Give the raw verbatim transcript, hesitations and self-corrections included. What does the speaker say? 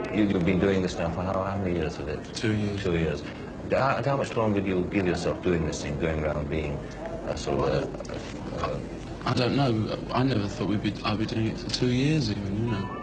you, you've been doing this now for how, how many years is it? Two years. Two years. How, how much longer do you give yourself doing this thing, going around being a sort of a... a, a I don't know. I never thought we'd be, I'd be doing it for two years even, you know.